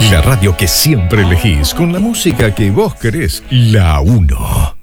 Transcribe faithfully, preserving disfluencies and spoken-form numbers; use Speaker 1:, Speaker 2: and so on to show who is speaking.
Speaker 1: La radio que siempre elegís, con la música que vos querés, la uno.